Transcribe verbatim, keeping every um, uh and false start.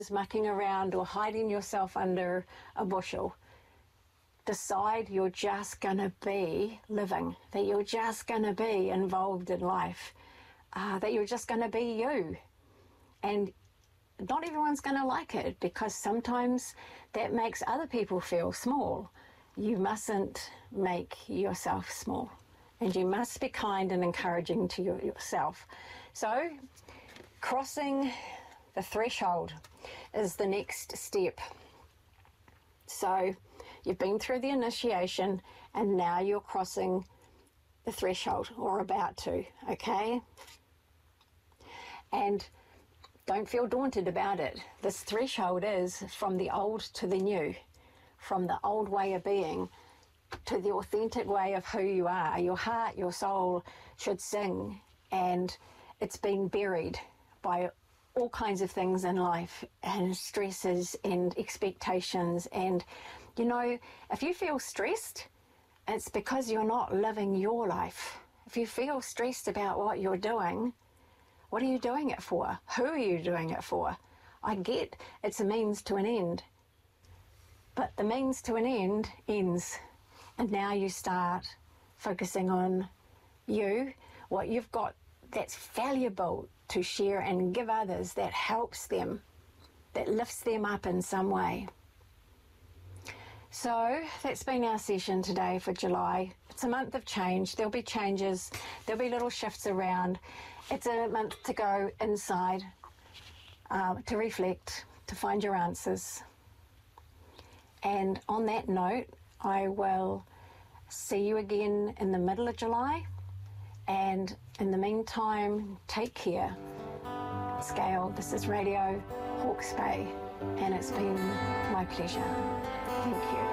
mucking around or hiding yourself under a bushel. Decide you're just going to be living, that you're just going to be involved in life, uh, that you're just going to be you. And not everyone's going to like it, because sometimes that makes other people feel small. You mustn't make yourself small, and you must be kind and encouraging to your, yourself. So crossing the threshold is the next step. So you've been through the initiation, and now you're crossing the threshold, or about to, okay? And don't feel daunted about it. This threshold is from the old to the new, from the old way of being to the authentic way of who you are. Your heart, your soul should sing, and it's been buried by all kinds of things in life, and stresses and expectations. And you know, if you feel stressed, it's because you're not living your life. If you feel stressed about what you're doing, what are you doing it for? Who are you doing it for? I get it's a means to an end, but the means to an end ends, and now you start focusing on you, what you've got that's valuable to share and give others, that helps them, that lifts them up in some way. So that's been our session today for July. It's a month of change. There'll be changes, there'll be little shifts around. It's a month to go inside, uh, to reflect, to find your answers. And on that note, I will see you again in the middle of July. And in the meantime, take care. Scale, this is Radio Hawke's Bay, and it's been my pleasure. Thank you.